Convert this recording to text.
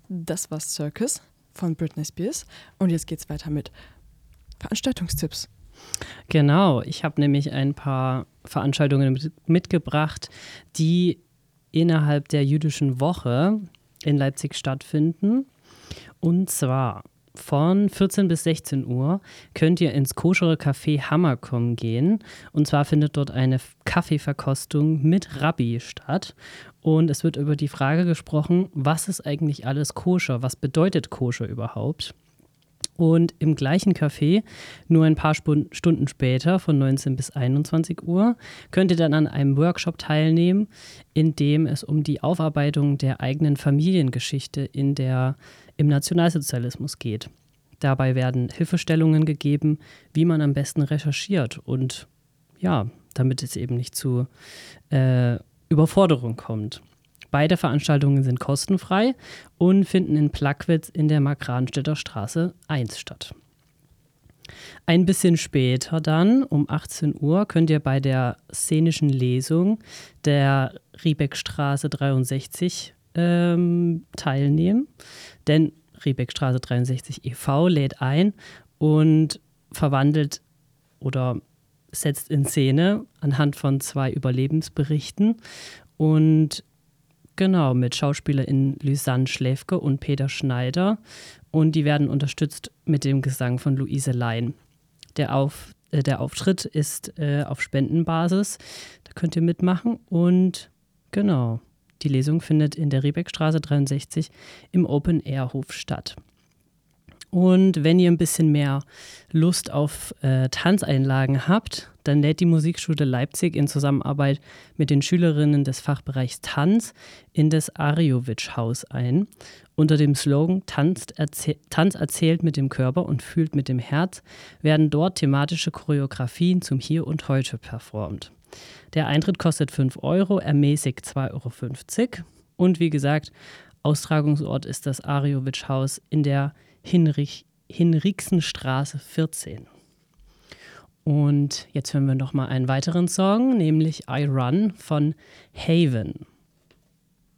Das war Circus von Britney Spears. Und jetzt geht's weiter mit Veranstaltungstipps. Genau, ich habe nämlich ein paar Veranstaltungen mitgebracht, die innerhalb der jüdischen Woche in Leipzig stattfinden. Und zwar von 14 bis 16 Uhr könnt ihr ins koschere Café Hammerkomm gehen. Und zwar findet dort eine Kaffeeverkostung mit Rabbi statt. Und es wird über die Frage gesprochen, was ist eigentlich alles koscher? Was bedeutet koscher überhaupt? Und im gleichen Café, nur ein paar Stunden später, von 19 bis 21 Uhr, könnt ihr dann an einem Workshop teilnehmen, in dem es um die Aufarbeitung der eigenen Familiengeschichte im Nationalsozialismus geht. Dabei werden Hilfestellungen gegeben, wie man am besten recherchiert und ja, damit es eben nicht zu Überforderung kommt. Beide Veranstaltungen sind kostenfrei und finden in Plagwitz in der Markranstädter Straße 1 statt. Ein bisschen später dann, um 18 Uhr, könnt ihr bei der szenischen Lesung der Riebeckstraße 63 teilnehmen. Denn Riebeckstraße 63 e.V. lädt ein und verwandelt oder setzt in Szene anhand von 2 Überlebensberichten und genau, mit SchauspielerInnen Lysanne Schläfke und Peter Schneider. Und die werden unterstützt mit dem Gesang von Luise Lein. Der Auftritt ist auf Spendenbasis. Da könnt ihr mitmachen. Und genau, die Lesung findet in der Riebeckstraße 63 im Open-Air-Hof statt. Und wenn ihr ein bisschen mehr Lust auf Tanzeinlagen habt, dann lädt die Musikschule Leipzig in Zusammenarbeit mit den Schülerinnen des Fachbereichs Tanz in das Arjowitsch-Haus ein. Unter dem Slogan Tanz erzählt mit dem Körper und fühlt mit dem Herz werden dort thematische Choreografien zum Hier und Heute performt. Der Eintritt kostet 5 €, ermäßigt 2,50 € und wie gesagt, Austragungsort ist das Arjowitsch-Haus in der Hinrichsenstraße 14. Und jetzt hören wir noch mal einen weiteren Song, nämlich I Run von Haven.